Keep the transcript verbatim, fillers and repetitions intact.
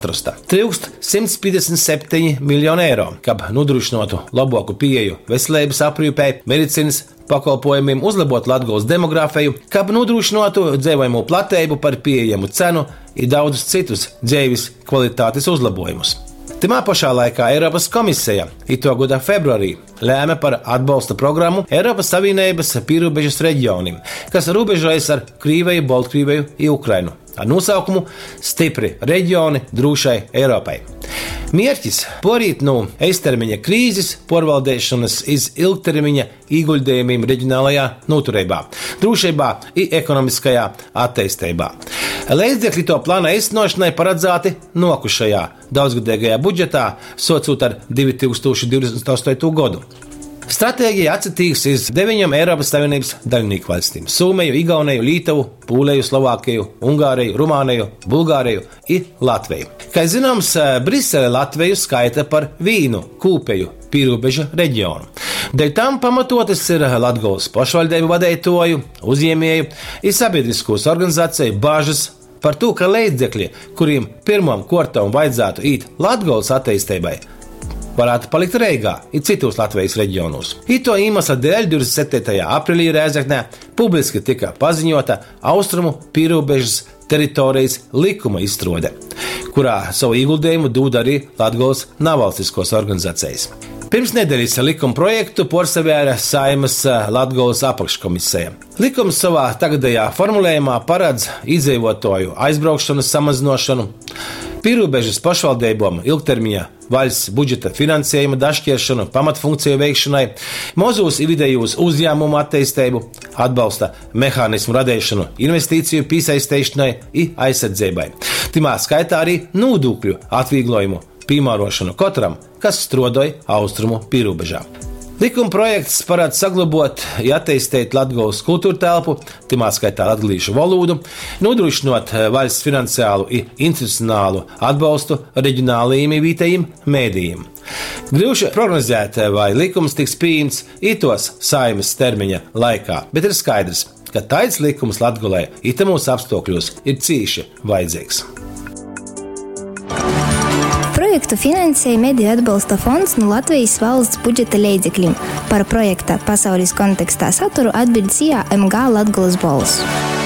atrasta. Trūkst simts piecdesmit septiņi miljoni eiro, kab nodrošinātu labāku pieeju veselības aprūpei, medicīnas pakalpojumiem, uzlabot Latgoles demogrāfiju, kab nodrošinātu dzīvojamu platību par pieejamu cenu un daudzus citus dzīves kvalitātes uzlabojumus. Timā pašā laikā Eiropas komisija ito gada februārī lēma par atbalsta programmu Eiropas Savienības pīrobežas reģionim, kas robežojas ar Krīveju, Baltkrieviju un Ukrainu, ar nosaukumu Stipri reģioni drošai Eiropai. Mērķis porīt no īstermiņa krīzes porvaldēšanas iz ilgtermiņa ieguldījumiem reģionālajā noturībā, drošībā un ekonomiskajā attīstībā. Līdzekļi to plāna īstenošanai paredzēti nokušajā daudzgadīgajā budžetā, socot ar divi tūkstoši divdesmit astoto gadu. Stratēģija atsatīgs iz deviņiem Eiropas Savienības dalībnieku valstīm – Somiju, Igauniju, Lietuvu, Poliju, Slovākiju, Ungāriju, Rumāniju, Bulgāriju un Latviju. Kā zināms, Brisele Latviju skaita par vīnu kūpeju pīrobeža reģionu. Dēļ tam pamatotas ir Latgoles pašvaldību vadītāju, uzņēmēju un sabiedriskos organizāciju bāžas par to, ka līdzekļi, kuriem pirmām kārtām vajadzētu īt Latgoles attīstībai, varētu palikt Reigā un citos Latvijas reģionos. Ito iemesla dēļ divdesmit septītajā aprīlī Rēzeknē publiski tika paziņota Austrumu pīrobežas teritorijas likuma izstrāde, kurā savu ieguldījumu dod arī Latgoles nevalstiskos organizācijas. Pirms nedēļas likuma projektu porsavēra Saeimas Latgoles apakškomisija. Likums savā tagadējā formulējumā paredz iedzīvotāju aizbraukšanas samazināšanu, pīrobežas pašvaldībām ilgtermiņa valsts budžeta finansējuma dažķiešanu pamatfunkciju veikšanai, mazos un vidējos uzņēmumu attīstību, atbalsta mehānismu radīšanu investīciju piesaistīšanai un aizsardzībai. Timā skaitā arī nodokļu atvieglojumu piemērošanu katram, kas strādāja austrumu pīrobežā. Likuma projekts paredz saglabāt un attīstīt Latgoles kultūra telpu, timā skaitā latgalīšu valodu, nodrošinot valsts finansiālu un institucionālu atbalstu reģionālajiem un vietējiem mēdījiem. Grūti prognozēt, vai likums tiks pieņemts itos Saeimas termiņa laikā, bet ir skaidrs, ka tāds likums Latgolē itamos apstākļos ir cīši vajadzīgs. Projektu finansēja Mediju atbalsta fonds no Latvijas valsts budžeta līdzekļiem. Par projekta pasaules kontekstā saturu atbild C I A M G Latgoles balss.